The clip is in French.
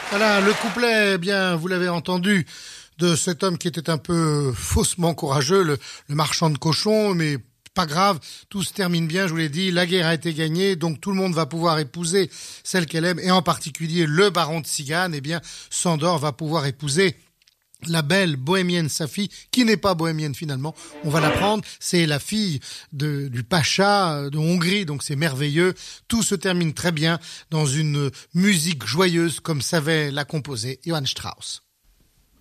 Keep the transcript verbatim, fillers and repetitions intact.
Voilà, le couplet, eh bien, vous l'avez entendu, de cet homme qui était un peu faussement courageux, le, le marchand de cochons, mais pas grave, tout se termine bien, je vous l'ai dit, la guerre a été gagnée, donc tout le monde va pouvoir épouser celle qu'elle aime, et en particulier le baron de Tsigane, eh bien, Sandor va pouvoir épouser la belle bohémienne Safi, qui n'est pas bohémienne finalement, on va l'apprendre, c'est la fille de, du pacha de Hongrie, donc c'est merveilleux. Tout se termine très bien dans une musique joyeuse comme savait la composer Johann Strauss.